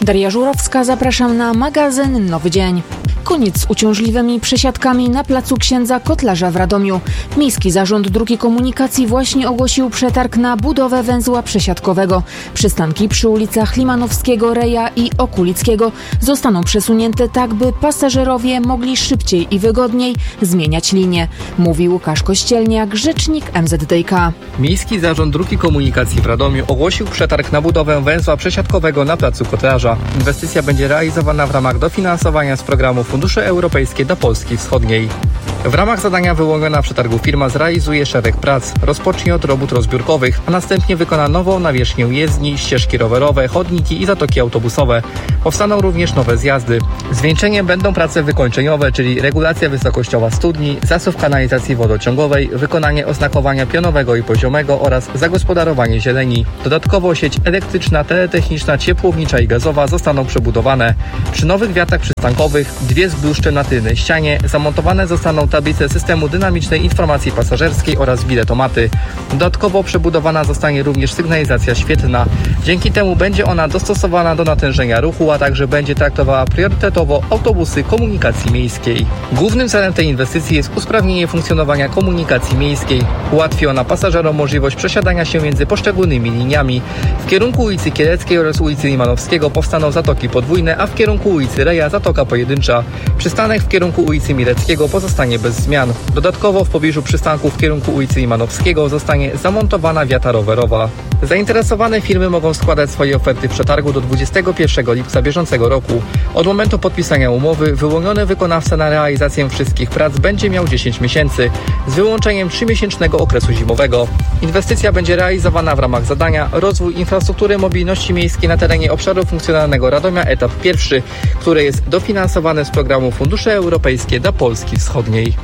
Daria Żurowska, zapraszam na magazyn Nowy Dzień. Koniec z uciążliwymi przesiadkami na placu Księdza Kotlarza w Radomiu. Miejski Zarząd Dróg i Komunikacji właśnie ogłosił przetarg na budowę węzła przesiadkowego. Przystanki przy ulicach Limanowskiego, Reja i Okulickiego zostaną przesunięte tak, by pasażerowie mogli szybciej i wygodniej zmieniać linię. Mówi Łukasz Kościelniak, rzecznik MZDiK. Miejski Zarząd Dróg i Komunikacji w Radomiu ogłosił przetarg na budowę węzła przesiadkowego na placu Kotlarza. Inwestycja będzie realizowana w ramach dofinansowania z programu Fundusze Europejskie dla Polski Wschodniej. W ramach zadania wyłoniona w przetargu firma zrealizuje szereg prac. Rozpocznie od robót rozbiórkowych, a następnie wykona nową nawierzchnię jezdni, ścieżki rowerowe, chodniki i zatoki autobusowe. Powstaną również nowe zjazdy. Zwieńczeniem będą prace wykończeniowe, czyli regulacja wysokościowa studni, zasów kanalizacji wodociągowej, wykonanie oznakowania pionowego i poziomego oraz zagospodarowanie zieleni. Dodatkowo sieć elektryczna, teletechniczna, ciepłownicza i gazowa zostaną przebudowane. Przy nowych wiatach przystankowych 2 zbluszcze na tylnej ścianie zamontowane zostaną tablice systemu dynamicznej informacji pasażerskiej oraz biletomaty. Dodatkowo przebudowana zostanie również sygnalizacja świetlna. Dzięki temu będzie ona dostosowana do natężenia ruchu, a także będzie traktowała priorytetowo autobusy komunikacji miejskiej. Głównym celem tej inwestycji jest usprawnienie funkcjonowania komunikacji miejskiej. Ułatwi ona pasażerom możliwość przesiadania się między poszczególnymi liniami. W kierunku ulicy Kieleckiej oraz ulicy Limanowskiego powstaną zatoki podwójne, a w kierunku ulicy Reja zatoka pojedyncza. Przystanek w kierunku ulicy Mileckiego pozostanie bez zmian. Dodatkowo w pobliżu przystanku w kierunku ulicy Limanowskiego zostanie zamontowana wiata rowerowa. Zainteresowane firmy mogą składać swoje oferty w przetargu do 21 lipca bieżącego roku. Od momentu podpisania umowy wyłoniony wykonawca na realizację wszystkich prac będzie miał 10 miesięcy, z wyłączeniem 3-miesięcznego okresu zimowego. Inwestycja będzie realizowana w ramach zadania Rozwój infrastruktury mobilności miejskiej na terenie obszaru funkcjonalnego Radomia, etap pierwszy, który jest dofinansowany z programu Fundusze Europejskie dla Polski Wschodniej.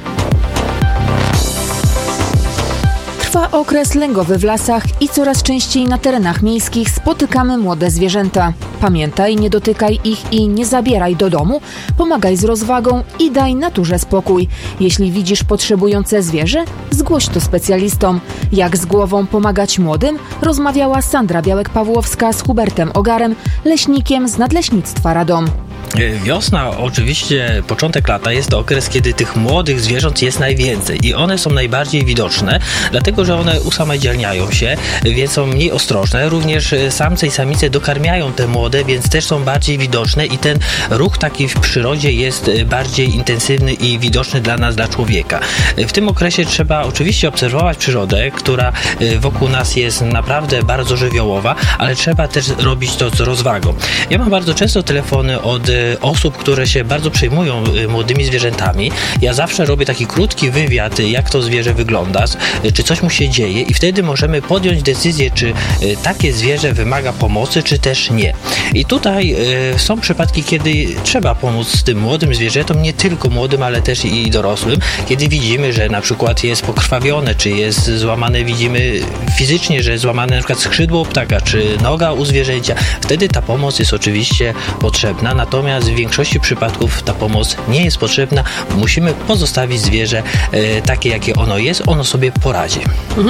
Trwa okres lęgowy w lasach i coraz częściej na terenach miejskich spotykamy młode zwierzęta. Pamiętaj, nie dotykaj ich i nie zabieraj do domu, pomagaj z rozwagą i daj naturze spokój. Jeśli widzisz potrzebujące zwierzę, zgłoś to specjalistom. Jak z głową pomagać młodym, rozmawiała Sandra Białek-Pawłowska z Hubertem Ogarem, leśnikiem z Nadleśnictwa Radom. Wiosna, oczywiście początek lata jest to okres, kiedy tych młodych zwierząt jest najwięcej i one są najbardziej widoczne, dlatego że one usamodzielniają się, więc są mniej ostrożne. Również samce i samice dokarmiają te młode, więc też są bardziej widoczne i ten ruch taki w przyrodzie jest bardziej intensywny i widoczny dla nas, dla człowieka. W tym okresie trzeba oczywiście obserwować przyrodę, która wokół nas jest naprawdę bardzo żywiołowa, ale trzeba też robić to z rozwagą. Ja mam bardzo często telefony od osób, które się bardzo przejmują młodymi zwierzętami. Ja zawsze robię taki krótki wywiad, jak to zwierzę wygląda, czy coś mu się dzieje i wtedy możemy podjąć decyzję, czy takie zwierzę wymaga pomocy, czy też nie. I tutaj są przypadki, kiedy trzeba pomóc tym młodym zwierzętom, nie tylko młodym, ale też i dorosłym, kiedy widzimy, że na przykład jest pokrwawione, czy jest złamane, widzimy fizycznie, że jest złamane na przykład skrzydło ptaka, czy noga u zwierzęcia. Wtedy ta pomoc jest oczywiście potrzebna, natomiast w większości przypadków ta pomoc nie jest potrzebna. Musimy pozostawić zwierzę takie, jakie ono jest. Ono sobie poradzi.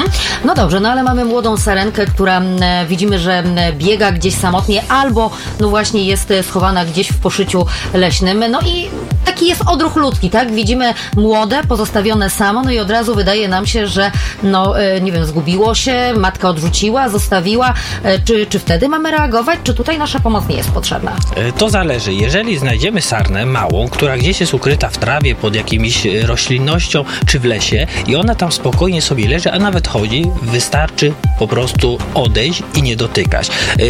No dobrze, no ale mamy młodą sarenkę, która widzimy, że biega gdzieś samotnie albo no właśnie jest schowana gdzieś w poszyciu leśnym. No i taki jest odruch ludzki, tak? Widzimy młode, pozostawione samo, no i od razu wydaje nam się, że no nie wiem, zgubiło się, matka odrzuciła, zostawiła. Czy wtedy mamy reagować? Czy tutaj nasza pomoc nie jest potrzebna? To zależy. Jeżeli znajdziemy sarnę małą, która gdzieś jest ukryta w trawie, pod jakimiś roślinnością, czy w lesie i ona tam spokojnie sobie leży, a nawet chodzi, wystarczy po prostu odejść i nie dotykać.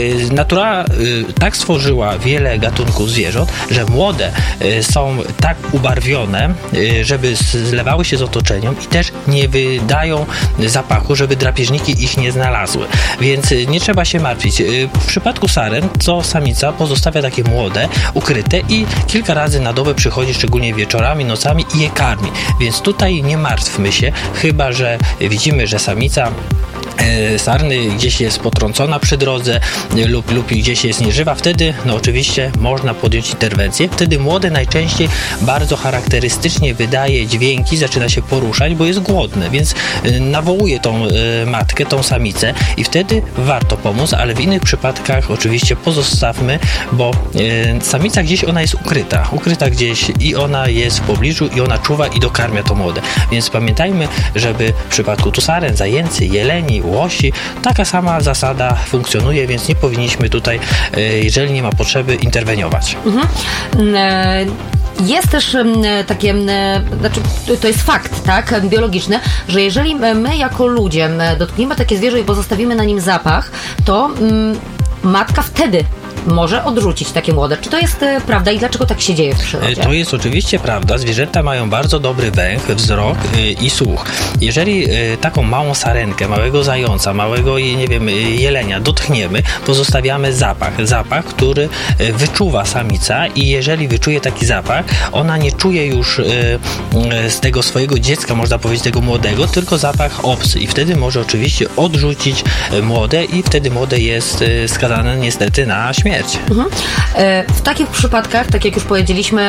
Natura tak stworzyła wiele gatunków zwierząt, że młode są tak ubarwione, żeby zlewały się z otoczeniem i też nie wydają zapachu, żeby drapieżniki ich nie znalazły. Więc nie trzeba się martwić. W przypadku saren, co samica pozostawia takie młode, ukryte i kilka razy na dobę przychodzi, szczególnie wieczorami, nocami i je karmi. Więc tutaj nie martwmy się, chyba że widzimy, że samica sarny gdzieś jest potrącona przy drodze lub gdzieś jest nieżywa, wtedy oczywiście można podjąć interwencję. Wtedy młode najczęściej bardzo charakterystycznie wydaje dźwięki, zaczyna się poruszać, bo jest głodne, więc nawołuje tą matkę, tą samicę i wtedy warto pomóc, ale w innych przypadkach oczywiście pozostawmy, bo samica gdzieś ona jest ukryta gdzieś i ona jest w pobliżu i ona czuwa i dokarmia to młode. Więc pamiętajmy, żeby w przypadku tu saren, zajęcy, jeleni, łosi, taka sama zasada funkcjonuje, więc nie powinniśmy tutaj, jeżeli nie ma potrzeby, interweniować. Jest też takie, znaczy to jest fakt, tak, biologiczny, że jeżeli my jako ludzie dotkniemy takie zwierzę i pozostawimy na nim zapach, to matka wtedy może odrzucić takie młode. Czy to jest prawda i dlaczego tak się dzieje w przyrodzie? To jest oczywiście prawda. Zwierzęta mają bardzo dobry węch, wzrok i słuch. Jeżeli taką małą sarenkę, małego zająca, małego, nie wiem, jelenia dotkniemy, pozostawiamy zapach, który wyczuwa samica i jeżeli wyczuje taki zapach, ona nie czuje już z tego swojego dziecka, można powiedzieć, tego młodego, tylko zapach obcy i wtedy może oczywiście odrzucić młode i wtedy młode jest skazane niestety na śmierć. W takich przypadkach, tak jak już powiedzieliśmy,